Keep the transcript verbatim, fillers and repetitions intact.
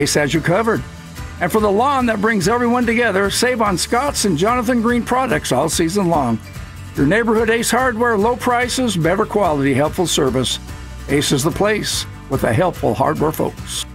Ace has you covered. And for the lawn that brings everyone together, save on Scott's and Jonathan Green products all season long. Your neighborhood Ace Hardware, low prices, better quality, helpful service. Ace is the place with the helpful hardware folks.